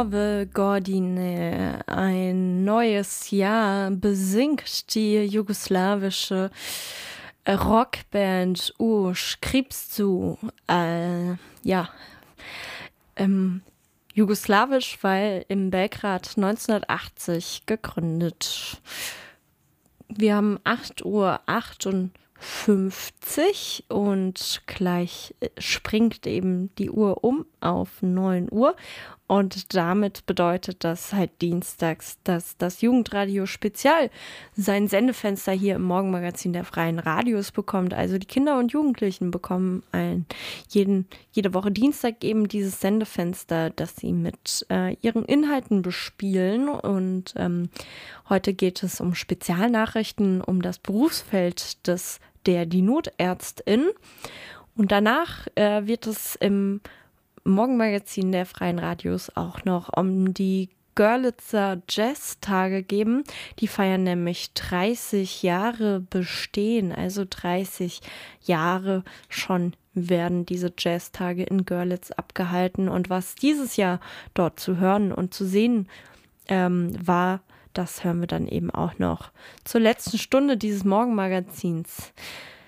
Gordine, ein neues Jahr besingt die jugoslawische Rockband U Skripsu. Ja, jugoslawisch, weil in Belgrad 1980 gegründet. Wir haben 8:58 Uhr und gleich springt eben die Uhr um auf 9 Uhr. Und damit bedeutet das halt dienstags, dass das Jugendradio Spezial sein Sendefenster hier im Morgenmagazin der Freien Radios bekommt. Also die Kinder und Jugendlichen bekommen jede Woche Dienstag eben dieses Sendefenster, das sie mit ihren Inhalten bespielen. Und heute geht es um Spezialnachrichten, um das Berufsfeld die Notärztin. Und danach wird es im Morgenmagazin der Freien Radios auch noch um die Görlitzer Jazztage geben. Die feiern nämlich 30 Jahre Bestehen, also 30 Jahre schon werden diese Jazztage in Görlitz abgehalten. Und was dieses Jahr dort zu hören und zu sehen das hören wir dann eben auch noch zur letzten Stunde dieses Morgenmagazins.